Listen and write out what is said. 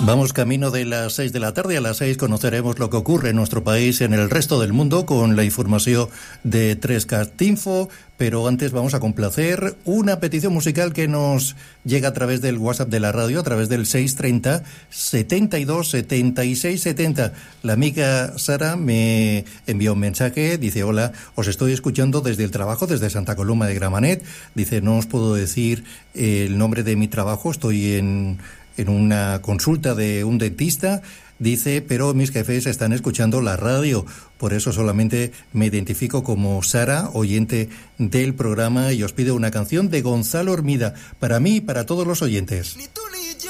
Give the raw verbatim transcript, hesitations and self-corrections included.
Vamos camino de las seis de la tarde. A las seis conoceremos lo que ocurre en nuestro país y en el resto del mundo con la información de tres Cast Info, pero antes vamos a complacer una petición musical que nos llega a través del WhatsApp de la radio, a través del seis treinta, setenta y dos, setenta y seis, setenta. La amiga Sara me envió un mensaje, dice: hola, os estoy escuchando desde el trabajo, desde Santa Coloma de Gramenet. Dice: no os puedo decir el nombre de mi trabajo, estoy en... en una consulta de un dentista, dice, pero mis jefes están escuchando la radio, por eso solamente me identifico como Sara, oyente del programa, y os pido una canción de Gonzalo Hermida, para mí y para todos los oyentes.